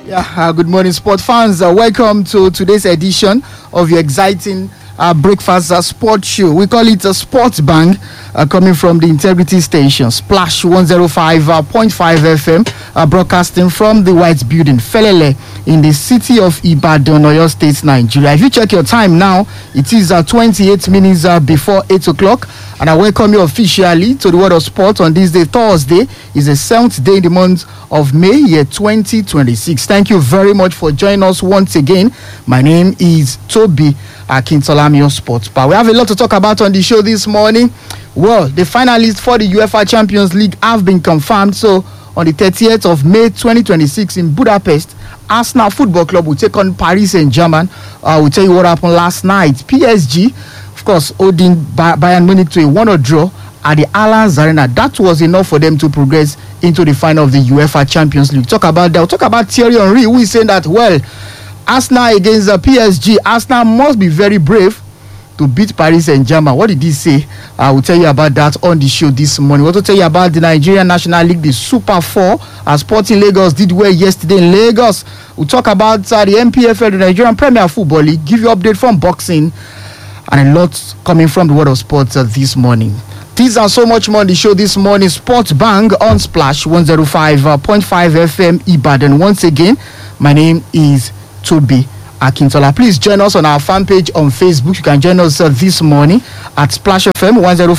Good morning, sport fans. Welcome to today's edition of your exciting breakfast sports show. We call it a sports bang, coming from the Integrity Station, Splash 105.5 FM, broadcasting from the White Building, Felele, in the city of Ibadan, Oyo State, Nigeria. If you check your time now, it is 28 minutes before 8 o'clock, and I welcome you officially to the world of sport on this day. Thursday is the 7th day in the month of May, year 2026. Thank you very much for joining us once again. My name is Toby Akintolamio Sports Bar. We have a lot to talk about on the show this morning. Well, the finalists for the UEFA Champions League have been confirmed. So, on the 30th of May 2026 in Budapest, Arsenal Football Club will take on Paris Saint-Germain. We'll tell you what happened last night. PSG, of course, holding Bayern Munich to a 1-0 draw at the Allianz Arena. That was enough for them to progress into the final of the UEFA Champions League. Talk about that. We'll talk about Thierry Henry, who is saying that, well, Arsenal against the PSG, Arsenal must be very brave to beat Paris Saint-Germain. What did he say? I will tell you about that on the show this morning. We'll also tell you about the Nigerian National League, the Super 4. Sporting Lagos did well yesterday in Lagos. We'll talk about the MPFL, the Nigerian Premier Football League, give you update from boxing, and a lot coming from the world of sports this morning. These are so much more on the show this morning. Sports Bang on Splash 105.5 FM Ibadan. Once again, my name is Toby Akintola. Please join us on our fan page on Facebook. You can join us this morning at Splash FM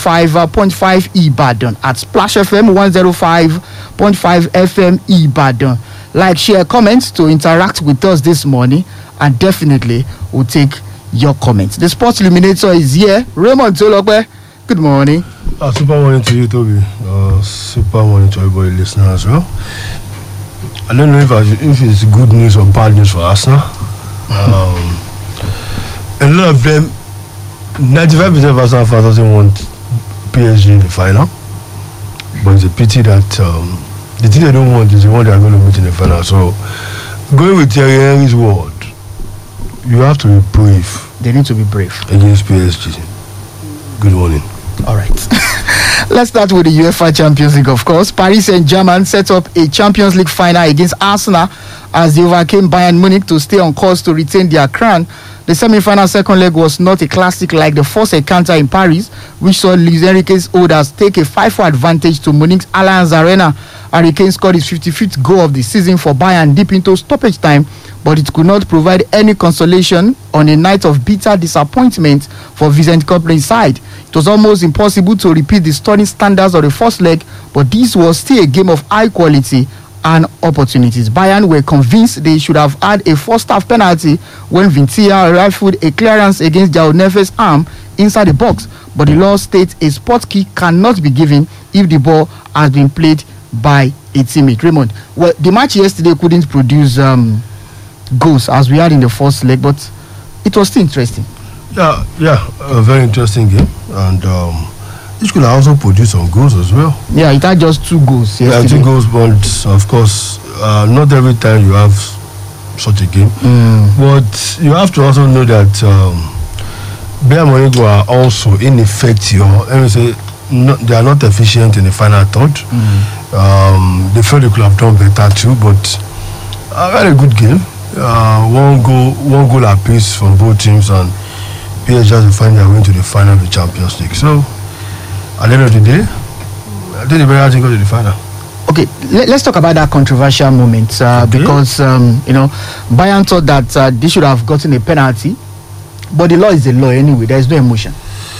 105.5 Ibadan. At Splash FM 105.5 FM Ibadan. Like, share, comment to interact with us this morning, and definitely we'll take your comments. The Sports Illuminator is here. Raymond Tolokwe, good morning. Super morning to you, Toby. Super morning to everybody listening as well. I don't know if it's good news or bad news for Arsenal. A lot of them, 95% of Arsenal fans doesn't want PSG in the final. But it's a pity that the thing they don't want is the one they are going to meet in the final. So, going with Thierry Henry's word, you have to be brave. They need to be brave against PSG. Good morning. All right. Let's start with the UEFA Champions League, of course. Paris Saint-Germain set up a Champions League final against Arsenal as they overcame Bayern Munich to stay on course to retain their crown. The semi-final second leg was not a classic like the first encounter in Paris, which saw Luis Enrique's holders take a 5-4 advantage to Munich's Allianz Arena. Harry Kane scored his 55th goal of the season for Bayern deep into stoppage time, but it could not provide any consolation on a night of bitter disappointment for Vincent Kompany's side. It was almost impossible to repeat the stunning standards of the first leg, but this was still a game of high quality and opportunities. Bayern were convinced they should have had a first-half penalty when Vitinha rifled a clearance against João Neves' arm inside the box, but the law states a spot kick cannot be given if the ball has been played by a teammate. Raymond, well, the match yesterday couldn't produce goals as we had in the first leg, but it was still interesting. Yeah, a very interesting game, and it could also produce some goals as well. Yeah, it had just 2 goals yesterday. Yeah, 2 goals, but of course, not every time you have such a game. But you have to also know that Bayern Munich are also ineffective, or let me say, they are not efficient in the final third. They felt they could have done better too, but a very good game. One goal apiece from both teams, and PSG has to find their way to the final of the Champions League. So, at the end of the day, I think the Bayern can go to the final. Okay, let's talk about that controversial moment because Bayern thought that they should have gotten a penalty, but the law is the law anyway. There is no emotion.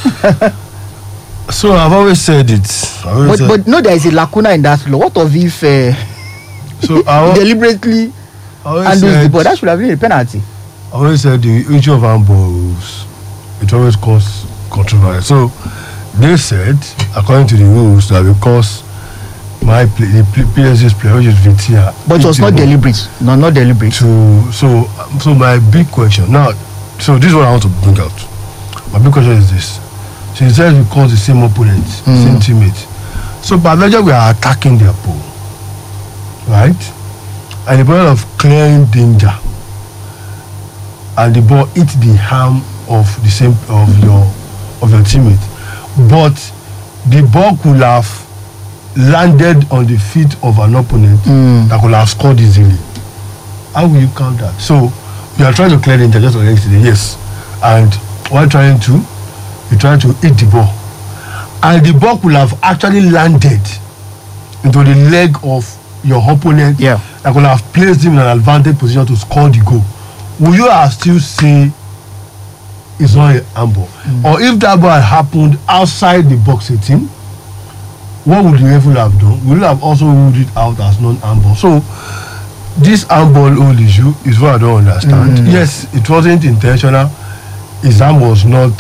So I've always said it. But no, there is a lacuna in that law. What of if deliberately handles the ball? That should have been a penalty. I always said the issue of handballs, it always causes controversy. So they said, according to the rules, that because the PSG's player, which is Vitinha, but it was not deliberate. No, not deliberate. So my big question now. So this is what I want to bring out. My big question is this: so it says because the same opponent, same teammate. So by measure we are attacking their pole, right? And the point of clearing danger, and the ball hit the arm of your teammate, but the ball could have landed on the feet of an opponent that could have scored easily. How will you count that? So we are trying to clear the interest of yesterday, yes. And while trying to, you try to hit the ball. And the ball could have actually landed into the leg of your opponent. Yeah. That could have placed him in an advantage position to score the goal. Will you have still say it's not a handball? Or if that ball had happened outside the box 18, what would the referee have done? Would you have also ruled it out as non-handball? So this handball whole issue is what I don't understand. Yes, it wasn't intentional. His arm was not,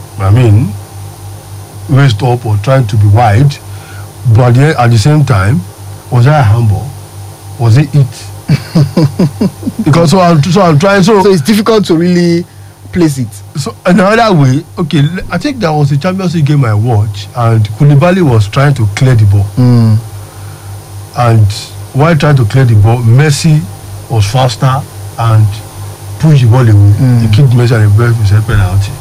raised up or trying to be wide. But at the same time, was that a handball? Was it it? Because so I'm trying. So it's difficult to really place it. So another way, okay, I think there was a Champions League game I watched, and Koulibaly was trying to clear the ball. And while trying to clear the ball, Messi was faster and pushed the ball away. He kicked Messi and the ball was a penalty.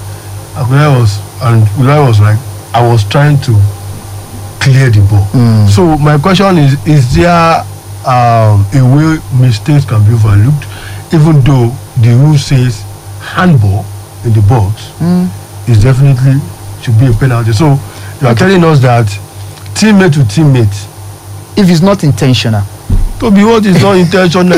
And Koulibaly was like, I was trying to clear the ball. So my question is there a way mistakes can be overlooked, even though the rule says handball in the box is definitely should be a penalty. So you are telling us that teammate to teammate, if it's not intentional, to be what is not intentional,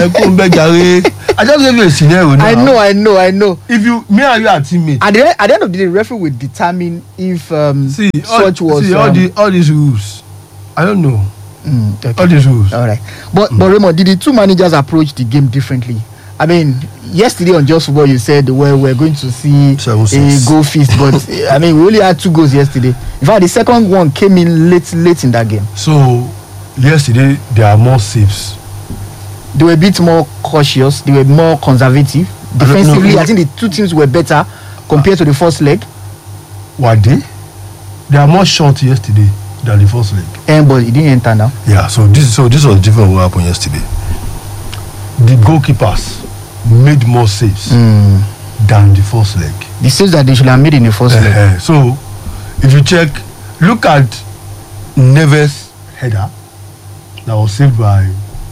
I just gave you a scenario now. I know. If me and you are teammates, at the end of the day, the referee will determine if such was all these rules. I don't know. Okay. All these rules. All right, but Raymond, did the two managers approach the game differently? I mean, yesterday on Just Football, you said we're going to see a goal feast, but we only had 2 goals yesterday. In fact, the second one came in late in that game. So yesterday there are more saves. They were a bit more cautious. They were more conservative. Defensively, I think the two teams were better compared to the first leg. Were they? They are more short yesterday than the first leg. But it didn't enter now. Yeah, so this was different what happened yesterday. The goalkeepers made more saves than the first leg. The saves that they should have made in the first leg. So if you check, look at Neves' header that was saved by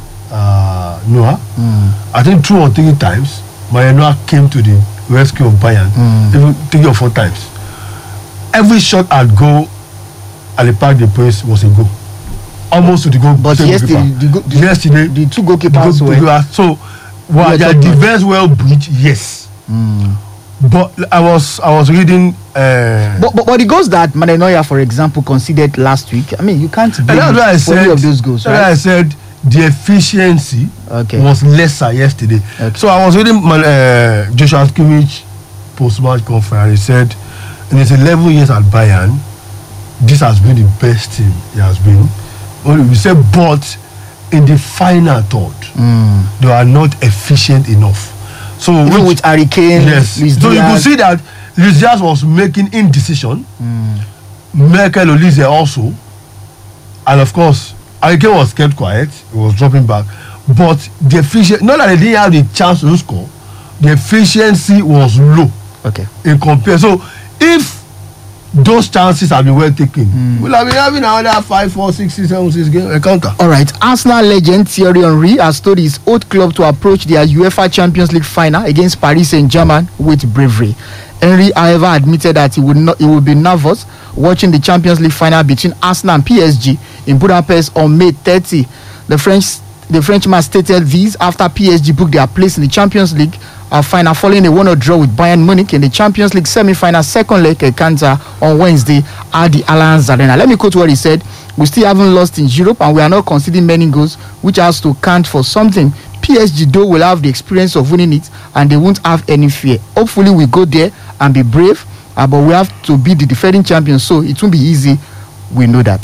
Noah. I think 2 or 3 times Noah came to the rescue of Bayern, even 3 or 4 times. Every shot at goal at the Parc des Princes was a goal, almost to the goal. But yesterday the 2 goalkeepers were so their defense well bridged, yes. But I was reading. But the goals that Manuel Neuer, for example, conceded last week, you can't blame any of those goals, right? I said the efficiency was lesser yesterday. So I was reading Joshua Kimmich post-match conference. He said in his 11 years at Bayern, this has been the best team he has been. We said, but in the final third, they are not efficient enough. So even with Harry Kane, yes. So you could see that Luis Diaz was making indecision. Merkel Olise also, and of course, Harry Kane was kept quiet. He was dropping back, but the efficiency, not that they didn't have the chance to score, the efficiency was low. In comparison. So if those chances have been well taken, we'll have been having another 5, 4, 6, 7, 6 game encounter. All right, Arsenal legend Thierry Henry has told his old club to approach their UEFA Champions League final against Paris Saint-Germain with bravery. Henry, however, admitted that he would be nervous watching the Champions League final between Arsenal and PSG in Budapest on May 30. The Frenchman stated this after PSG booked their place in the Champions League final following a 1-0 draw with Bayern Munich in the Champions League semi-final second leg encounter on Wednesday at the Allianz Arena. Let me quote what he said. We still haven't lost in Europe and we are not conceding many goals, which has to count for something. PSG though will have the experience of winning it and they won't have any fear. Hopefully we go there and be brave, but we have to be the defending champions, so it won't be easy. We know that.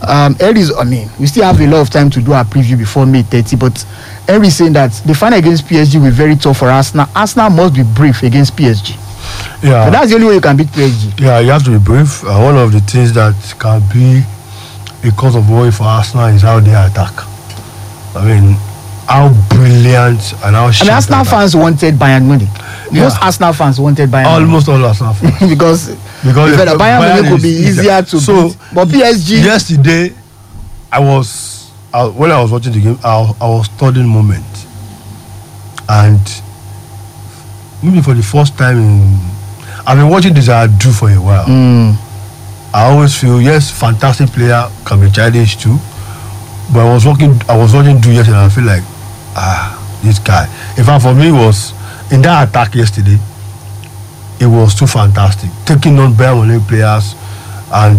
We still have a lot of time to do our preview before May 30, but Henry saying that the final against PSG will be very tough for Arsenal. Arsenal must be brave against PSG. Yeah, but that's the only way you can beat PSG. Yeah, you have to be brave. One of the things that can be a cause of worry for Arsenal is how they attack. How brilliant and how sharp. Arsenal fans wanted Bayern Munich. Most Arsenal fans wanted Bayern Munich. Almost all Arsenal fans. because Bayern Munich would be easier to beat. But PSG. Yesterday, when I was watching the game, I was studying moment. and maybe for the first time I've been watching this do for a while. I always feel, yes, fantastic player, can be childish too, but I was watching do yesterday and I feel like, this guy. In fact, for me, it was in that attack yesterday, it was too fantastic, taking on Bayern Munich players, and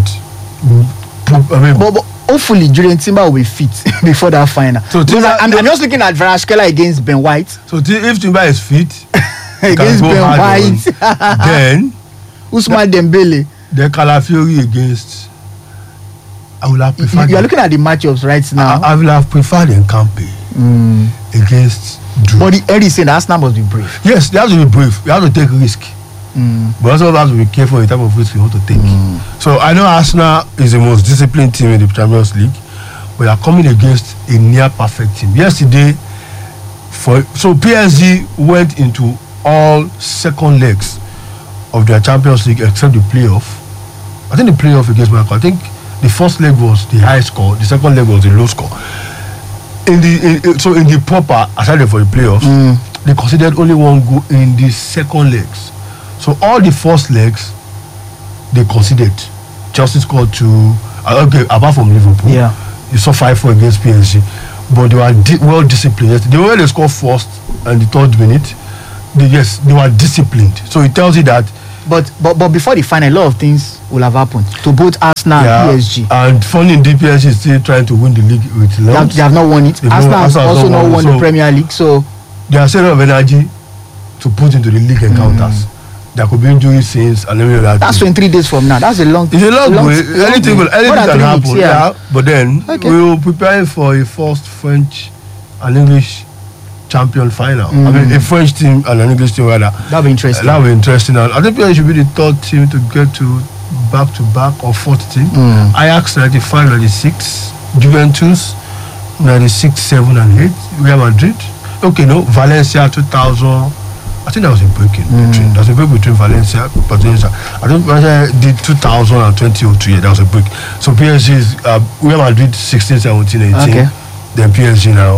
but hopefully Julian Timber will be fit before that final. So I'm just looking at Kvaratskhelia against Ben White. So if Timber is fit against Ben White, then Ousmane Dembele. The Calafiori against. I would have preferred. You are looking at the matchups right now. I would have preferred Nkampe against Drew. But Eddie saying that Arsenal must be brave. Yes, they have to be brave. You have to take risk. But also have to be careful with the type of risk you want to take. So I know Arsenal is the most disciplined team in the Champions League, but they are coming against a near perfect team. Yesterday, so PSG went into all second legs of their Champions League except the playoff. I think the playoff against Monaco, I think the first leg was the high score, the second leg was the low score. In the proper, aside for the playoffs, they considered only one goal in the second legs. So all the first legs, they considered. Chelsea scored 2, apart from Liverpool. Yeah. They saw 5-4 against PSG. But they were well disciplined. The way they scored first and the third minute, they were disciplined. So it tells you that. But before the final, a lot of things will have happened to both Arsenal and PSG. And funny, PSG is still trying to win the league with Lens. They have not won it. Arsenal has also not won the Premier League. So they are saving of energy to put into the league encounters. There could be injury scenes and everything like that. That's 23 days from now. That's a long. It's a long way. Anything can happen. Yeah. But then we will prepare for a first French and English champion final. I mean, a French team and an English team rather. That'll be interesting. That'll be interesting. And I think it should be the third team to get to back or fourth team. Ajax 95, 96, Juventus 96, 7 and 8, Real Madrid. Okay, no, Valencia 2000. I think that was a break in between. There was a break between Valencia. I think the 2000 and 2002. That was a break. So PSG is Real Madrid 16, 17, 18. Okay. Then PSG now.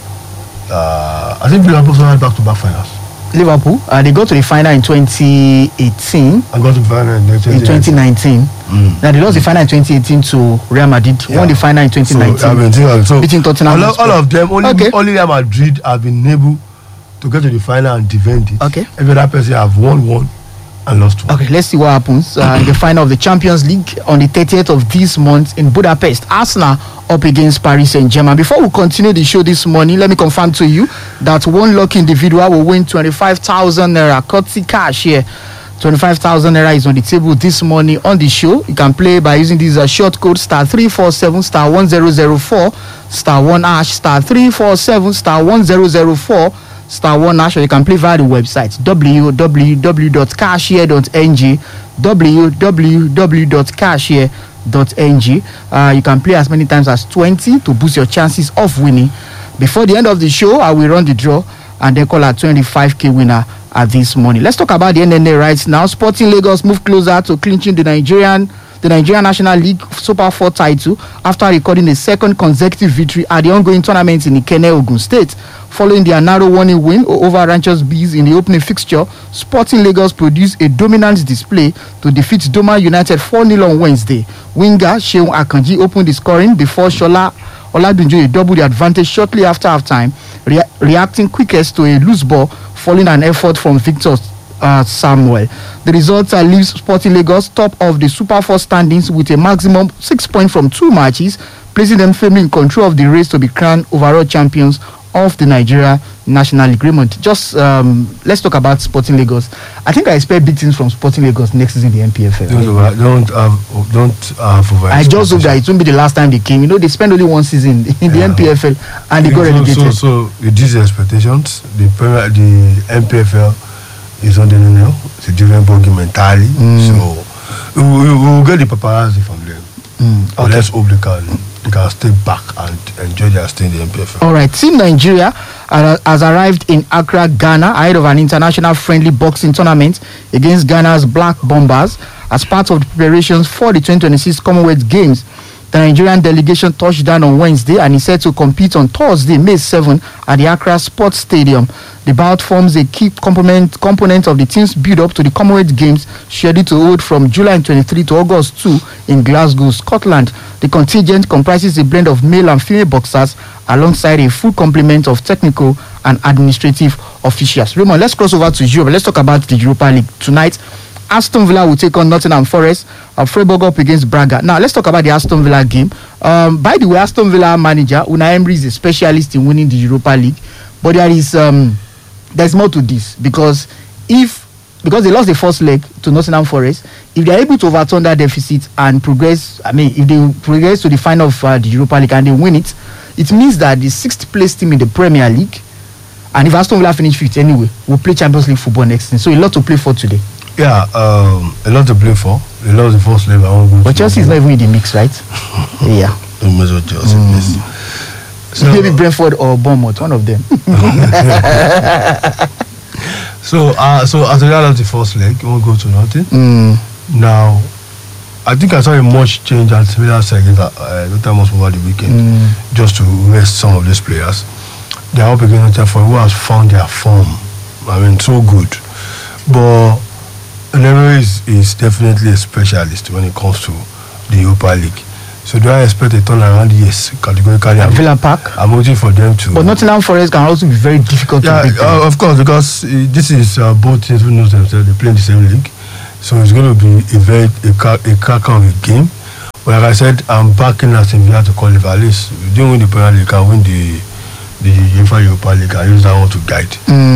I think Liverpool had back-to-back finals. Liverpool, they got to the final in 2018. And got to the final in 2019. Now they lost the final in 2018 to Real Madrid. Won the final in 2019. So beating Tottenham. All of them, only Real Madrid have been able to get to the final and defend it. Okay. Every other person have won one and lost one. Okay, let's see what happens in the final of the Champions League on the 30th of this month in Budapest. Arsenal up against Paris Saint-Germain. Before we continue the show this morning, let me confirm to you that one lucky individual will win 25,000 naira courtesy cash here. 25,000 naira is on the table this morning on the show. You can play by using this short code *347 *1004 *1# *347 *1004 *1#, or you can play via the website www.cashhere.ng www.cashhere.ng. You can play as many times as 20 to boost your chances of winning. Before the end of the show, I will run the draw and then call a 25k winner at this morning. Let's talk about the NNA right now. Sporting Lagos move closer to clinching the Nigerian National League Super 4 title after recording a second consecutive victory at the ongoing tournament in Ikenne, Ogun State. Following their narrow 1-0 win over Ranchers Bees in the opening fixture, Sporting Lagos produced a dominant display to defeat Doma United 4-0 on Wednesday. Winger Seun Akanji opened the scoring before Shola Oladunjoye doubled the advantage shortly after halftime, reacting quickest to a loose ball following an effort from Victor Samuel. The result leaves Sporting Lagos top of the Super 4 standings with a maximum 6 points from 2 matches, placing them firmly in control of the race to be crowned overall champions of the Nigeria National League. Raymond, just let's talk about Sporting Lagos. I think I expect big things from Sporting Lagos next season in the NPFL. Don't I just hope that it won't be the last time they came. You know, they spent only one season in the NPFL and they got relegated. So with these expectations, the NPFL is on the NNL. It's a different ballgame entirely. So we will get the paparazzi from them. But let's hope they can stay back and enjoy their stay in the NPFL. All right, Team Nigeria has arrived in Accra, Ghana, ahead of an international friendly boxing tournament against Ghana's Black Bombers as part of the preparations for the 2026 Commonwealth Games. The Nigerian delegation touched down on Wednesday and is set to compete on Thursday, May 7 at the Accra Sports Stadium. The bout forms a key component of the team's build-up to the Commonwealth Games scheduled to hold from July 23 to August 2 in Glasgow, Scotland. The contingent comprises a blend of male and female boxers alongside a full complement of technical and administrative officials. Raymond, let's cross over to Europe. Let's talk about the Europa League tonight. Aston Villa will take on Nottingham Forest. Freiburg up against Braga. Now, let's talk about the Aston Villa game. By the way, Aston Villa manager Unai Emery is a specialist in winning the Europa League. But there's more to this because they lost the first leg to Nottingham Forest, if they are able to overturn that deficit and progress, if they progress to the final of the Europa League and they win it, it means that the 6th place team in the Premier League, and if Aston Villa finish 5th anyway, will play Champions League football next season. So a lot to play for today. Yeah, a lot to play for. They lost the first leg. But Chelsea is not even in the mix, right? Yeah. Don't mess with Chelsea, please. So, maybe Brentford or Bournemouth, one of them. So as a result of the first leg, we won't go to nothing. Now, I think I saw a much change at Villa's against Tottenham over the weekend, just to rest some of these players. They are up against Nottingham who has found their form. So good. But Emery is definitely a specialist when it comes to the Europa League. So do I expect a turnaround? Yes, categorically. At Villa Park? I'm waiting for them to. But Nottingham Forest can also be very difficult to beat. Of course, because this is both teams who know themselves. They play in the same league. So it's going to be a cracker of a game. But like I said, I'm backing Aston Villa to qualify. At least we didn't win the Premier League, I win the UEFA Europa League. I use that one to guide.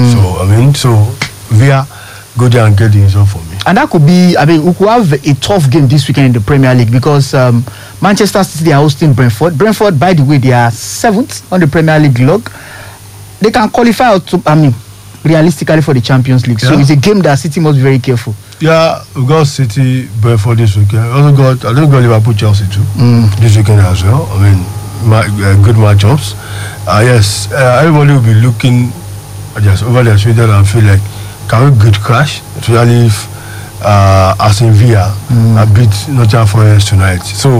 So Villa, go there and get the result for me. And that could be, we could have a tough game this weekend in the Premier League because Manchester City, they are hosting Brentford. Brentford, by the way, they are 7th on the Premier League log. They can qualify realistically for the Champions League. So it's a game that City must be very careful. Yeah, we got City, Brentford this weekend. I think we got Liverpool, Chelsea too this weekend as well. Good matchups. Yes, everybody will be looking just over their shoulder and feel like, can we good crash? Especially if Aston Villa beat Nottingham Forest tonight. So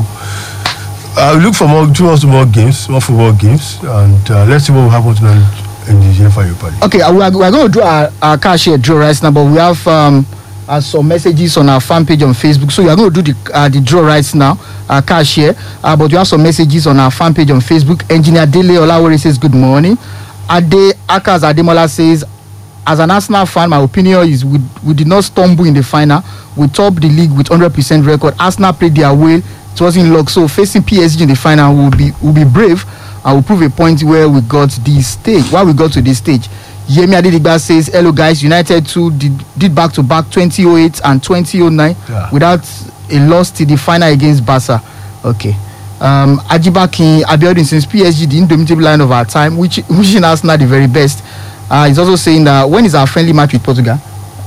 I look for more games, more football games, and let's see what will happen tonight in the UEFA Europa League. Okay, we're going to do our cash here draw right now, but we have some messages on our fan page on Facebook. So we are going to do the draw right now, our cash here. But we have some messages on our fan page on Facebook. Engineer Dele Olawore says good morning. Ade Akas Ademola says, as an Arsenal fan, my opinion is we did not stumble in the final. We topped the league with 100% record. Arsenal played their way. It wasn't luck. So facing PSG in the final will be brave and will prove a point where we got this stage. Why we got to this stage. Yemi Adedigba says, hello guys, United 2 did back-to-back 2008 and 2009 without a loss to the final against Barca. Okay. Ajibakin Abiodun says, PSG, the indomitable line of our time, wishing Arsenal the very best. He's also saying that when is our friendly match with Portugal?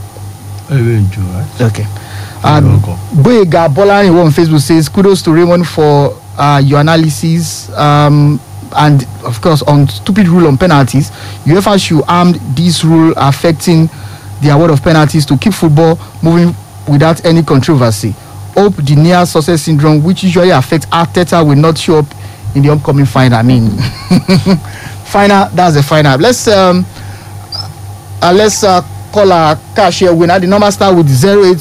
Okay. Boyega Bolani on Facebook says, kudos to Raymond for your analysis and of course on stupid rule on penalties. UEFA should arm this rule affecting the award of penalties to keep football moving without any controversy. Hope the near success syndrome, which usually affects Arteta, will not show up in the upcoming final. Final, that's the final. Let's call our cashier winner. The number starts with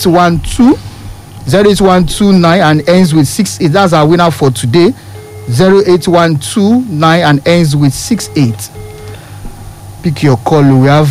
08129 and ends with 68. That's our winner for today. 08129 and ends with 68. Pick your call. We have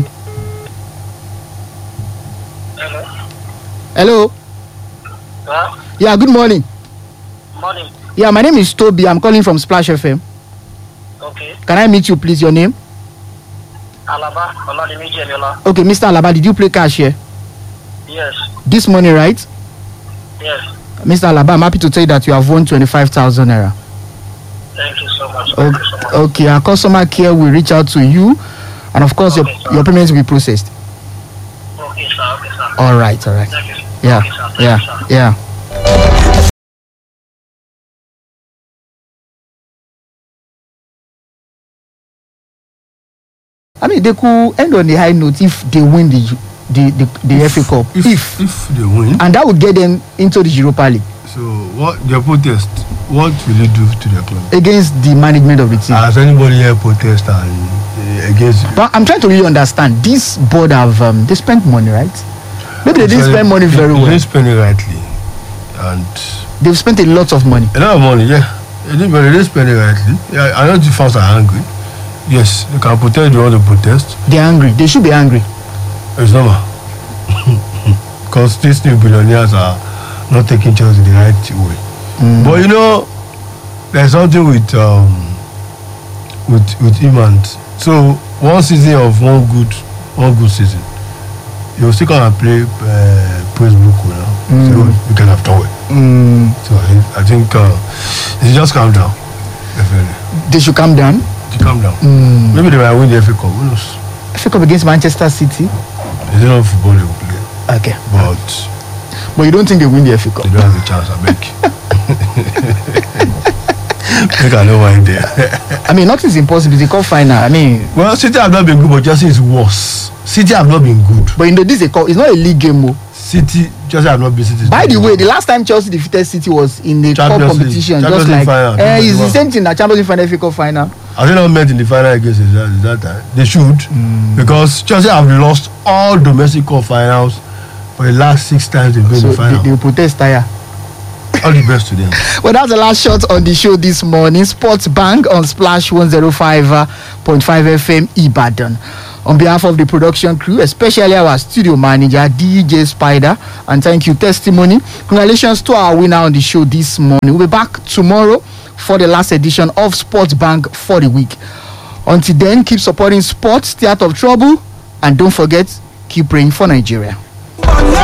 Hello. Yeah, good morning. Morning. Yeah, my name is Toby. I'm calling from Splash FM. Okay. Can I meet you, please? Your name? Alaba Oladimiji Eniola. Okay, Mr. Alaba, did you play cash here? Yes. This morning, right? Yes. Mr. Alaba, I'm happy to tell you that you have won 25,000 naira. Thank you so much. Okay, our customer care will reach out to you, and of course, your payments will be processed. Okay, sir. Okay, sir. All right. Thank you. Yeah, Okay, sir. yeah, Thank you, sir. yeah. They could end on the high note if they win the FA Cup. If they win, and that would get them into the Europa League. So what their protest? What will you do to the club? against the management of the team. Has anybody here protest and against? But I'm trying to really understand. This board have they spent money, right? Maybe they didn't spend money very well. They didn't spend it rightly, and They've spent a lot of money. a lot of money. Yeah, they didn't spend it rightly. Yeah, I know the fans are angry. Yes, they can protest. They want to protest. They're angry. They should be angry. It's normal. Because these new billionaires are not taking Chelsea the right way. But you know, there's something with Iman. So one season of one good season, you still gonna play praise book now. So you can have done well. So I think they just calm down. Definitely. They should calm down. They calm down. Maybe they might win the FA Cup. Who knows? FA Cup against Manchester City. It's not football they will play. Okay. But You don't think they win the FA Cup? they don't have a chance, I beg. Make I know why there. I mean, nothing's impossible. It's a cup final. I mean, Well, City have not been good, but Chelsea is worse. City have not been good. but this is a cup. It's not a league game. Oh. Chelsea have not been City. By the way, the last time Chelsea defeated City was in the cup Champions League. competition. Champions Just League like final. it's the same thing that Champions League final, FA Cup final. Have they not met in the final against that time? They should, because Chelsea have lost all domestic cup finals for the last 6 times they've been in So the final. they will protest tire. All the best to them. Well, that's the last shot on the show this morning. Sports Bank on Splash 105.5 FM Ibadan. On behalf of the production crew, especially our studio manager, DJ Spider, and thank you, Testimony. Congratulations to our winner on the show this morning. We'll be back tomorrow for the last edition of Sports Bank for the week. Until then, keep supporting sports, stay out of trouble, and don't forget, keep praying for Nigeria.